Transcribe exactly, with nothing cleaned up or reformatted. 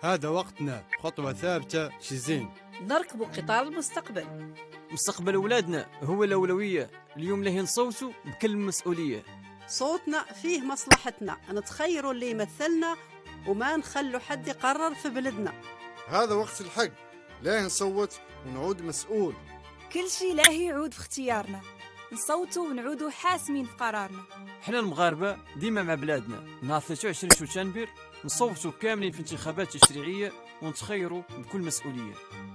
هذا وقتنا، خطوة ثابتة شي زين. نركب قطار المستقبل. مستقبل أولادنا هو الأولوية. اليوم له نصوتوا بكل مسؤولية. صوتنا فيه مصلحتنا، نتخيروا اللي يمثلنا وما نخلوا حد يقرر في بلدنا. هذا وقت الحق، ليه نصوت ونعود مسؤول. كل شيء له يعود في اختيارنا، نصوتوا ونعودوا حاسمين في قرارنا. احنا المغاربة ديما مع بلادنا. نهار ثلاثة وعشرين شتنبر نصوتوا كاملين في انتخابات تشريعية ونتخيروا بكل مسؤولية.